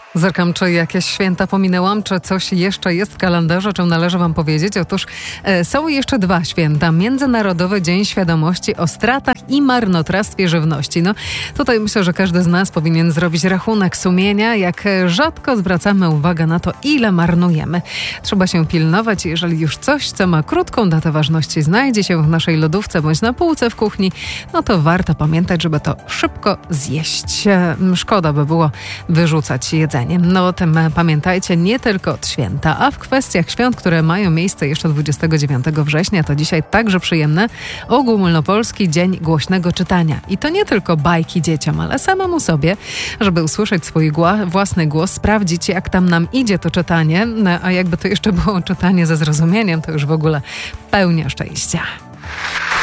Zerkam, czy jakieś święta pominęłam, czy coś jeszcze jest w kalendarzu, o czym należy wam powiedzieć. Otóż są jeszcze 2 święta. Międzynarodowy Dzień Świadomości o stratach i marnotrawstwie żywności. No, tutaj myślę, że każdy z nas powinien zrobić rachunek sumienia, jak rzadko zwracamy uwagę na to, ile marnujemy. Trzeba się pilnować, jeżeli już coś, co ma krótką datę ważności, znajdzie się w naszej lodówce bądź na półce w kuchni, no to warto pamiętać, żeby to szybko zjeść. Szkoda by było wyrzucać jedzenie. No o tym pamiętajcie nie tylko od święta, a w kwestiach świąt, które mają miejsce jeszcze 29 września, to dzisiaj także przyjemne Ogólnopolski Dzień Głośnego Czytania. I to nie tylko bajki dzieciom, ale samemu sobie, żeby usłyszeć swój własny głos, sprawdzić, jak tam nam idzie to czytanie, a jakby to jeszcze było czytanie ze zrozumieniem, to już w ogóle pełnia szczęścia.